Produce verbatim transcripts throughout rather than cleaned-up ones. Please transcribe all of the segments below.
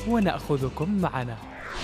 ونأخذكم معنا.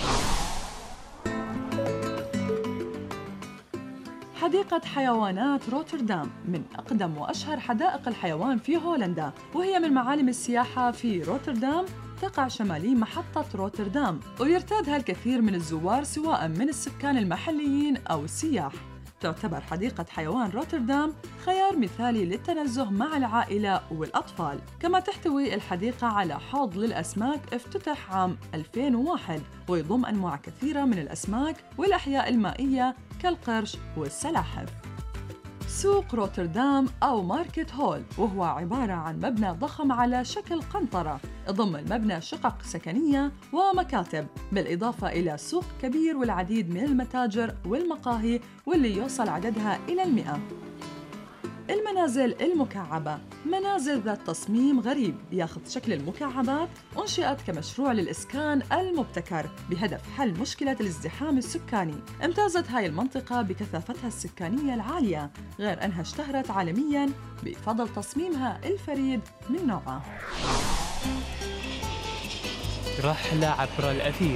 حديقة حيوانات روتردام من أقدم وأشهر حدائق الحيوان في هولندا، وهي من معالم السياحة في روتردام. تقع شمالي محطة روتردام، ويرتادها الكثير من الزوار سواء من السكان المحليين أو السياح. تعتبر حديقة حيوان روتردام خيار مثالي للتنزه مع العائلة والأطفال. كما تحتوي الحديقة على حوض للأسماك افتتح عام ألفين وواحد، ويضم أنواع كثيرة من الأسماك والأحياء المائية كالقرش والسلاحف. سوق روتردام أو ماركت هول، وهو عبارة عن مبنى ضخم على شكل قنطرة، يضم المبنى شقق سكنية ومكاتب، بالإضافة إلى سوق كبير والعديد من المتاجر والمقاهي واللي يوصل عددها إلى المئة. المنازل المكعبة، منازل ذات تصميم غريب ياخذ شكل المكعبات، أنشئت كمشروع للإسكان المبتكر بهدف حل مشكلة الازدحام السكاني. امتازت هاي المنطقة بكثافتها السكانية العالية، غير أنها اشتهرت عالمياً بفضل تصميمها الفريد من نوعه. رحلة عبر الأثير.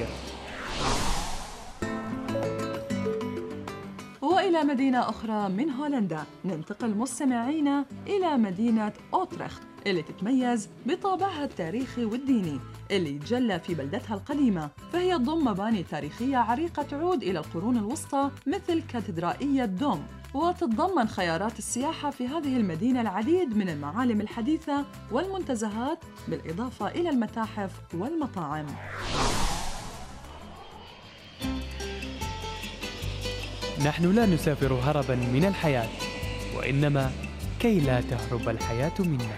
وإلى مدينة أخرى من هولندا ننتقل مستمعينا إلى مدينة أوترخت، اللي تتميز بطابعها التاريخي والديني اللي يتجلى في بلدتها القديمة. فهي تضم مباني تاريخية عريقة تعود إلى القرون الوسطى مثل كاتدرائية دوم، وتتضمن خيارات السياحة في هذه المدينة العديد من المعالم الحديثة والمنتزهات، بالإضافة إلى المتاحف والمطاعم. نحن لا نسافر هرباً من الحياة، وإنما كي لا تهرب الحياة منا.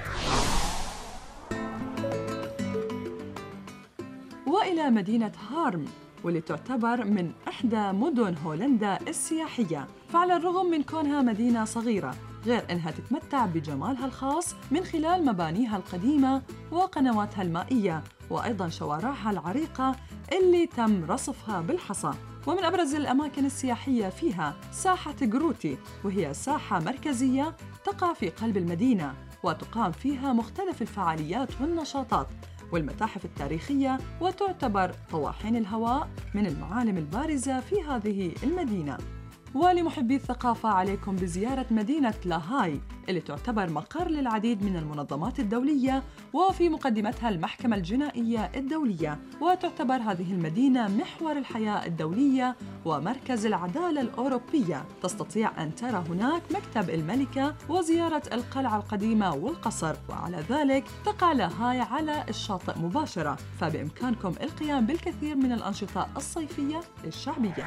وإلى مدينة هارم، واللي تعتبر من إحدى مدن هولندا السياحية. فعلى الرغم من كونها مدينة صغيرة، غير أنها تتمتع بجمالها الخاص من خلال مبانيها القديمة وقنواتها المائية، وأيضاً شوارعها العريقة اللي تم رصفها بالحصى. ومن أبرز الأماكن السياحية فيها ساحة جروتي، وهي ساحة مركزية تقع في قلب المدينة، وتقام فيها مختلف الفعاليات والنشاطات والمتاحف التاريخية، وتعتبر طواحين الهواء من المعالم البارزة في هذه المدينة. ولمحبي الثقافة عليكم بزيارة مدينة لاهاي، اللي تعتبر مقر للعديد من المنظمات الدولية، وفي مقدمتها المحكمة الجنائية الدولية. وتعتبر هذه المدينة محور الحياة الدولية ومركز العدالة الأوروبية. تستطيع أن ترى هناك مكتب الملكة وزيارة القلعة القديمة والقصر، وعلى ذلك تقع لاهاي على الشاطئ مباشرة، فبإمكانكم القيام بالكثير من الأنشطة الصيفية الشعبية.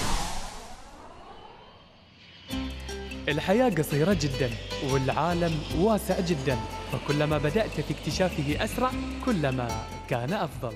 الحياة قصيرة جداً والعالم واسع جداً، فكلما بدأت في اكتشافه أسرع كلما كان أفضل.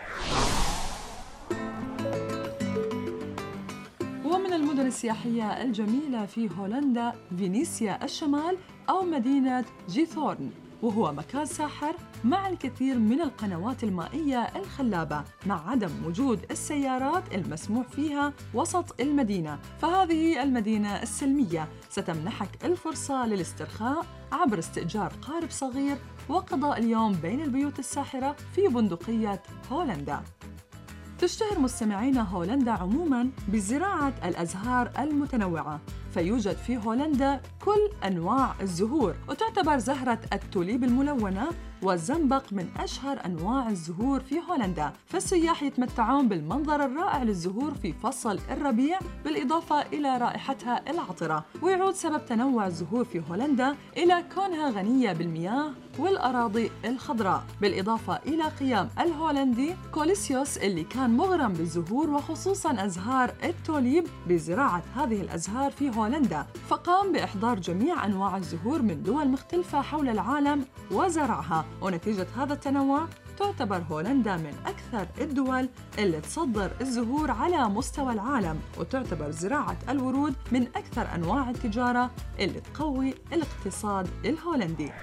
ومن المدن السياحية الجميلة في هولندا فينيسيا الشمال أو مدينة جيثورن، وهو مكان ساحر مع الكثير من القنوات المائية الخلابة، مع عدم وجود السيارات المسموح فيها وسط المدينة. فهذه المدينة السلمية ستمنحك الفرصة للاسترخاء عبر استئجار قارب صغير وقضاء اليوم بين البيوت الساحرة في بندقية هولندا. تشتهر مستمعينا هولندا عموماً بزراعة الأزهار المتنوعة، فيوجد في هولندا كل أنواع الزهور، وتعتبر زهرة التوليب الملونة والزنبق من أشهر أنواع الزهور في هولندا. فالسياح يتمتعون بالمنظر الرائع للزهور في فصل الربيع، بالإضافة إلى رائحتها العطرة. ويعود سبب تنوع الزهور في هولندا إلى كونها غنية بالمياه والأراضي الخضراء، بالإضافة إلى قيام الهولندي كوليسيوس اللي كان مغرم بالزهور وخصوصاً أزهار التوليب بزراعة هذه الأزهار في هولندا، فقام بإحضار جميع أنواع الزهور من دول مختلفة حول العالم وزرعها. ونتيجة هذا التنوع تعتبر هولندا من أكثر الدول اللي تصدر الزهور على مستوى العالم، وتعتبر زراعة الورود من أكثر أنواع التجارة اللي تقوي الاقتصاد الهولندي.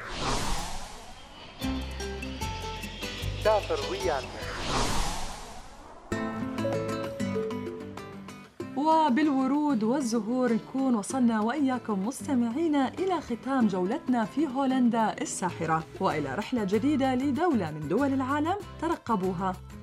سافر ويانا. وبالورود والزهور نكون وصلنا وإياكم مستمعينا إلى ختام جولتنا في هولندا الساحرة، وإلى رحلة جديدة لدولة من دول العالم ترقبوها